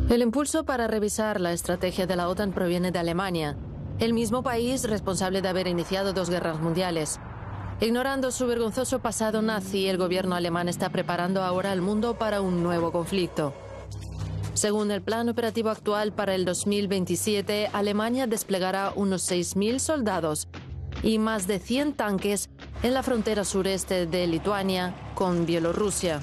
El impulso para revisar la estrategia de la OTAN proviene de Alemania, el mismo país responsable de haber iniciado 2 guerras mundiales. Ignorando su vergonzoso pasado nazi, el gobierno alemán está preparando ahora al mundo para un nuevo conflicto. Según el plan operativo actual para el 2027, Alemania desplegará unos 6.000 soldados y más de 100 tanques en la frontera sureste de Lituania con Bielorrusia.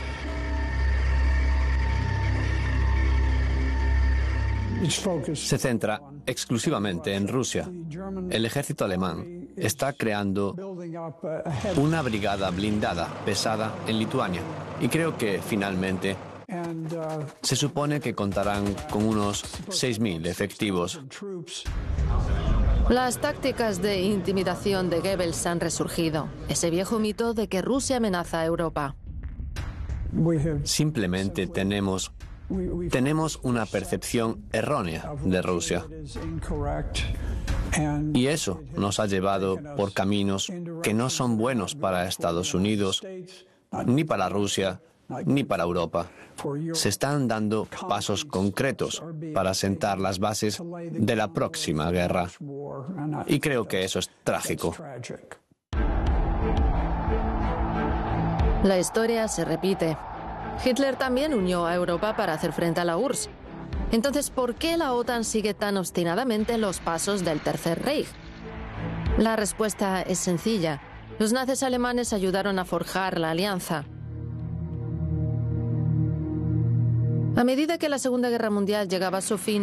Se centra exclusivamente en Rusia. El ejército alemán está creando una brigada blindada pesada en Lituania y creo que finalmente se supone que contarán con unos 6.000 efectivos. Las tácticas de intimidación de Goebbels han resurgido, ese viejo mito de que Rusia amenaza a Europa. Simplemente tenemos una percepción errónea de Rusia. Y eso nos ha llevado por caminos que no son buenos para Estados Unidos, ni para Rusia, ni para Europa. Se están dando pasos concretos para sentar las bases de la próxima guerra. Y creo que eso es trágico. La historia se repite. Hitler también unió a Europa para hacer frente a la URSS. Entonces, ¿por qué la OTAN sigue tan obstinadamente los pasos del Tercer Reich? La respuesta es sencilla. Los nazis alemanes ayudaron a forjar la alianza. A medida que la Segunda Guerra Mundial llegaba a su fin,